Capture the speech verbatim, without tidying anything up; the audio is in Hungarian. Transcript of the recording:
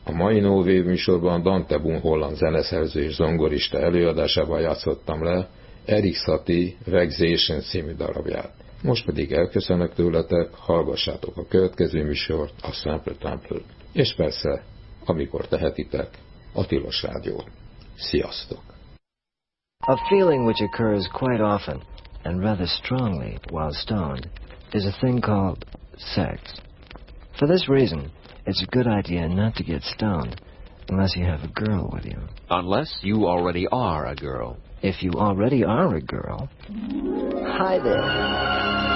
A mai No Wave műsorban Dante Boone holland zeneszerző és zongorista előadásában játszottam le Erik Satie Vexation című darabját. Most pedig elköszönök tőletek, hallgassátok a következő műsort, a Sample Temple, és persze, amikor tehetitek, a Tilos Rádiót. Sziasztok! A feeling which occurs quite often and rather strongly while stoned is a thing called sex. For this reason, it's a good idea not to get stoned unless you have a girl with you. Unless you already are a girl. If you already are a girl, hi there.